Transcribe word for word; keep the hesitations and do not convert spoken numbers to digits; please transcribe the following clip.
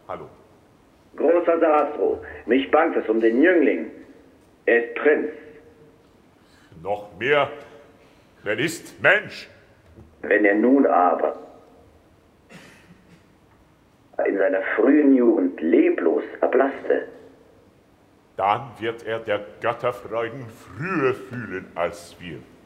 hallo. Großer Sarastro, mich bangt es um den Jüngling. Er ist Prinz. Noch mehr, er ist Mensch. Wenn er nun aber in seiner frühen Jugend leblos erblasste, dann wird er der Götterfreuden früher fühlen als wir.